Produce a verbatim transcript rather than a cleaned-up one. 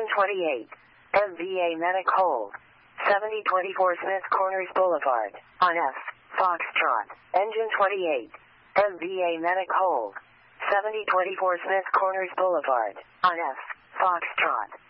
Engine twenty-eight. M V A Medic hold. seventy twenty-four Smith Corners Boulevard. On F. Foxtrot. Engine twenty-eight. M V A Medic hold. seventy twenty-four Smith Corners Boulevard. On F. Foxtrot.